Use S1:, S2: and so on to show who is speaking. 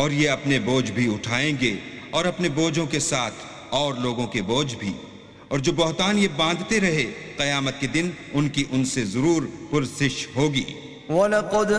S1: और ये अपने बोझ भी उठाएंगे और अपने बोझों के साथ और लोगों के बोझ भी। और जो बहतान ये बांधते रहे, क़यामत के दिन उनकी उनसे जरूर पुरसिश होगी।
S2: वलक़द